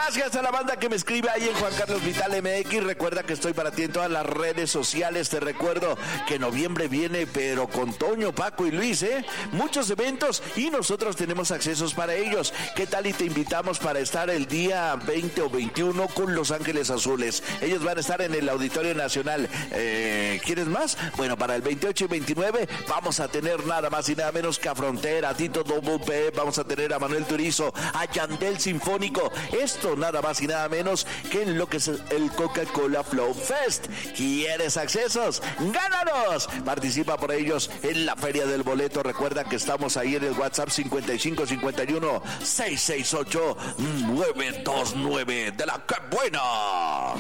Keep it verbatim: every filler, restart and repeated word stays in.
Gracias a la banda que me escribe ahí en Juan Carlos Vital M X. Recuerda que estoy para ti en todas las redes sociales. Te recuerdo que noviembre viene, pero con Toño, Paco y Luis, ¿eh? Muchos eventos y nosotros tenemos accesos para ellos. ¿Qué tal y te invitamos para estar el día veinte o veintiuno con Los Ángeles Azules? Ellos van a estar en el Auditorio Nacional. Eh, ¿Quieres más? Bueno, para el veintiocho y veintinueve vamos a tener nada más y nada menos que a Frontera, a Tito Double P, vamos a tener a Manuel Turizo, a Yandel Sinfónico. Esto nada más y nada menos que en lo que es el Coca-Cola Flow Fest. ¿Quieres accesos? ¡Gánalos! Participa por ellos en la Feria del Boleto. Recuerda que estamos ahí en el WhatsApp cincuenta y cinco cincuenta y uno seiscientos sesenta y ocho nueve dos nueve de la que buena.